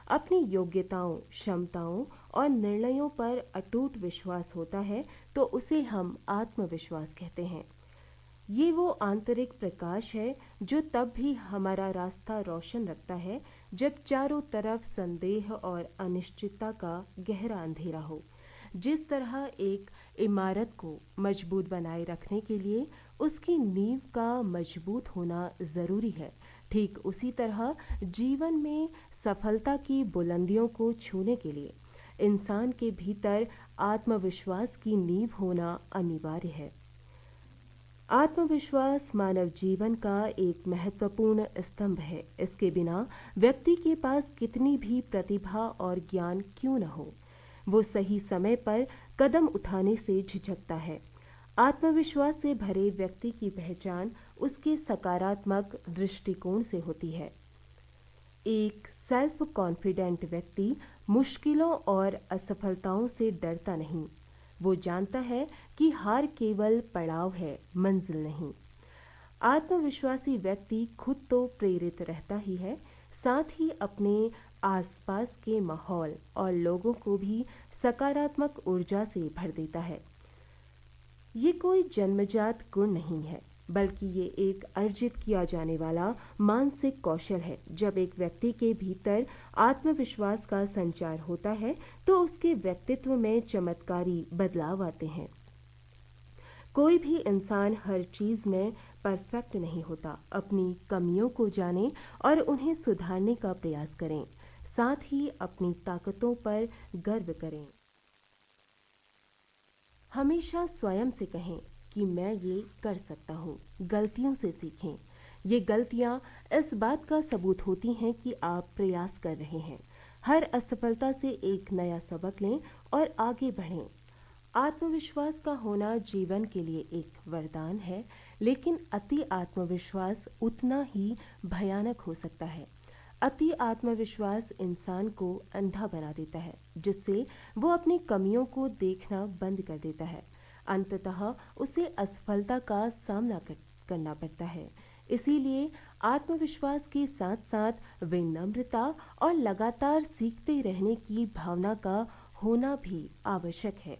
अपनी योग्यताओं, क्षमताओं और निर्णयों पर अटूट विश्वास होता है तो उसे हम आत्मविश्वास कहते हैं। ये वो आंतरिक प्रकाश है जो तब भी हमारा रास्ता रोशन रखता है जब चारों तरफ संदेह और अनिश्चितता का गहरा अंधेरा हो। जिस तरह एक इमारत को मजबूत बनाए रखने के लिए उसकी नींव का मजबूत होना ज़रूरी है, ठीक उसी तरह जीवन में सफलता की बुलंदियों को छूने के लिए इंसान के भीतर आत्मविश्वास की नींव होना अनिवार्य है। आत्मविश्वास मानव जीवन का एक महत्वपूर्ण स्तंभ है। इसके बिना व्यक्ति के पास कितनी भी प्रतिभा और ज्ञान क्यों न हो, वो सही समय पर कदम उठाने से झिझकता है। आत्मविश्वास से भरे व्यक्ति की पहचान उसके सकारात्मक दृष्टिकोण से होती है। एक सेल्फ कॉन्फिडेंट व्यक्ति मुश्किलों और असफलताओं से डरता नहीं। वो जानता है कि हार केवल पड़ाव है, मंजिल नहीं। आत्मविश्वासी व्यक्ति खुद तो प्रेरित रहता ही है, साथ ही अपने आसपास के माहौल और लोगों को भी सकारात्मक ऊर्जा से भर देता है। ये कोई जन्मजात गुण नहीं है, बल्कि ये एक अर्जित किया जाने वाला मानसिक कौशल है। जब एक व्यक्ति के भीतर आत्मविश्वास का संचार होता है तो उसके व्यक्तित्व में चमत्कारी बदलाव आते हैं। कोई भी इंसान हर चीज में परफेक्ट नहीं होता। अपनी कमियों को जानें और उन्हें सुधारने का प्रयास करें, साथ ही अपनी ताकतों पर गर्व करें। हमेशा स्वयं से कहें कि मैं ये कर सकता हूँ। गलतियों से सीखें। ये गलतियाँ इस बात का सबूत होती हैं कि आप प्रयास कर रहे हैं। हर असफलता से एक नया सबक लें और आगे बढ़ें। आत्मविश्वास का होना जीवन के लिए एक वरदान है, लेकिन अति आत्मविश्वास उतना ही भयानक हो सकता है। अति आत्मविश्वास इंसान को अंधा बना देता है, जिससे वो अपनी कमियों को देखना बंद कर देता है। अंततः उसे असफलता का सामना करना पड़ता है। इसीलिए आत्मविश्वास के साथ साथ विनम्रता और लगातार सीखते रहने की भावना का होना भी आवश्यक है।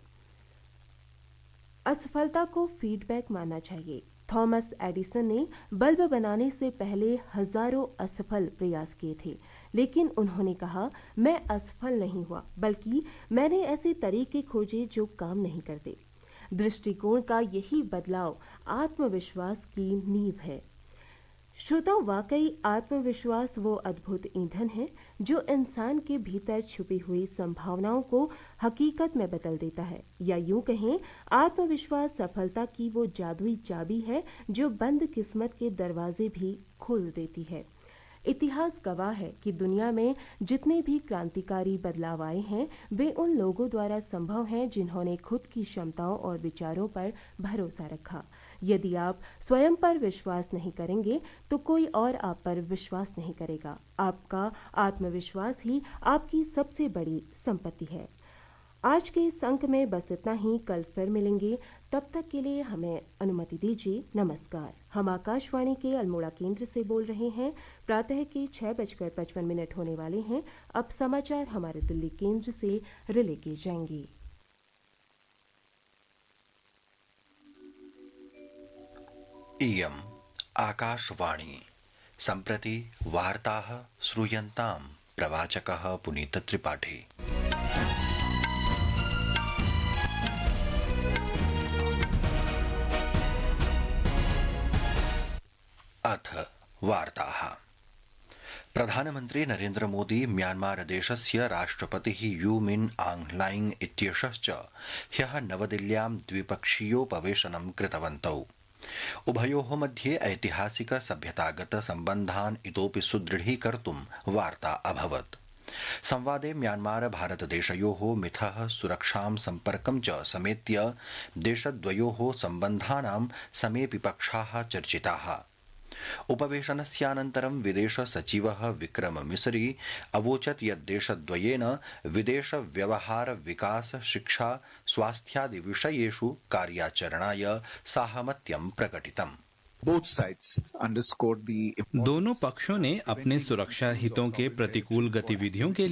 असफलता को फीडबैक मानना चाहिए। थॉमस एडिसन ने बल्ब बनाने से पहले हजारों असफल प्रयास किए थे, लेकिन उन्होंने कहा, मैं असफल नहीं हुआ, बल्कि मैंने ऐसे तरीके खोजे जो काम नहीं करते। दृष्टिकोण का यही बदलाव आत्मविश्वास की नींव है। श्रोताओं, वाकई आत्मविश्वास वो अद्भुत ईंधन है जो इंसान के भीतर छुपी हुई संभावनाओं को हकीकत में बदल देता है। या यूं कहें, आत्मविश्वास सफलता की वो जादुई चाबी है जो बंद किस्मत के दरवाजे भी खोल देती है। इतिहास गवाह है कि दुनिया में जितने भी क्रांतिकारी बदलाव आए हैं, वे उन लोगों द्वारा संभव हैं जिन्होंने खुद की क्षमताओं और विचारों पर भरोसा रखा। यदि आप स्वयं पर विश्वास नहीं करेंगे तो कोई और आप पर विश्वास नहीं करेगा। आपका आत्मविश्वास ही आपकी सबसे बड़ी संपत्ति है। आज के इस अंक में बस इतना ही। कल फिर मिलेंगे, तब तक के लिए हमें अनुमति दीजिए। नमस्कार। हम आकाशवाणी के अल्मोड़ा केंद्र से बोल रहे हैं। प्रातः के 6:55 होने वाले हैं। अब समाचार हमारे दिल्ली केंद्र से रिले किए जाएंगे। इयम् आकाशवाणी। सम्प्रति वार्ताः श्रूयन्तां। प्रवाचकः पुनीत त्रिपाठी। अथ वार्ताः। प्रधानमन्त्री नरेन्द्र मोदी म्यांमार देशस्य राष्ट्रपतिः यू मिन आंग लाइंग इत्येषश्च ह्यः नवदिल्ल्यां द्विपक्षीयोपवेशनं कृतवन्तौ। उभयोः मध्ये ऐतिहासिक सभ्यतागत सम्बन्धान् इतोपि सुदृढीकर्तुं वार्ता अभवत्। संवादे म्यांमार भारतदेशयोः मिथः सुरक्षां सम्पर्कं च समेत्य देशद्वयोः सम्बन्धानां समेऽपि पक्षाः चर्चिताः। उपवेशनस्यानन्तरं विदेश सचिवः विक्रम मिसरी अवोचत् यत् देशद्वयेन विदेश व्यवहार विकास शिक्षा स्वास्थ्यादि विषयेषु कार्याचरणाय साहमत्यं प्रकटितम्। दोनों पक्षों ने अपने सुरक्षा हितों के प्रतिकूल गतिविधियों के